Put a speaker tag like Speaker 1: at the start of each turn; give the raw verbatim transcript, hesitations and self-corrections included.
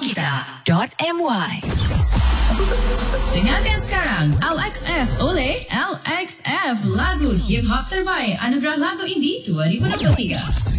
Speaker 1: Kita dot my.
Speaker 2: Dengarkan sekarang L X F oleh L X F, lagu hip hop terbaik anugerah lagu indie dua ribu dua puluh tiga.